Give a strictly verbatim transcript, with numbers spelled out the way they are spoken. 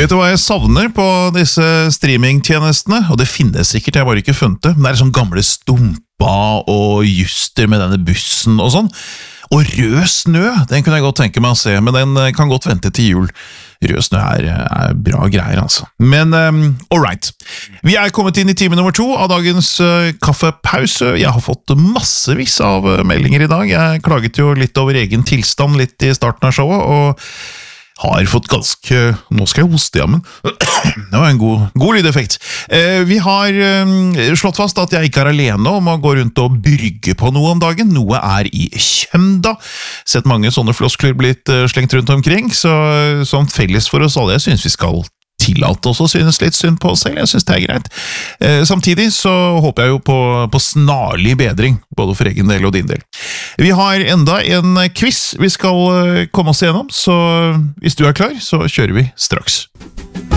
Vet du hva jeg savner på disse streamingtjenestene? Og det finnes sikkert, jeg har bare ikke funnet det. Men det er sånn gamle stumpa og juster med denne bussen og sånn. Og rød snø, den kunne jeg godt tenke meg å se, men den kan godt vente til jul. Rød snø er, er bra greier, altså. Men, um, all right. Vi er kommet inn i time nummer to av dagens uh, kaffepause. Jeg har fått massevis av uh, meldinger i dag. Jeg klaget jo litt over egen tilstand litt i starten av showet, og har fått ganske... Nå skal jeg hoste, ja, men det var en god, god lydeffekt. Eh, vi har eh, slått fast at jeg ikke er alene om å gå rundt og brygge på noe om dagen. Noe er i kjemda. Sett mange sånne floskler blitt eh, slengt rundt omkring, så som felles for oss alle, jeg synes vi skal tillate oss å synes litt synd på oss selv. Jeg synes det er greit. Eh, samtidig så håper jeg jo på, på snarlig bedring, både for egen del og din del. Vi har enda en quiz vi skal komme oss igjennom, så hvis du er klar, så kjører vi straks.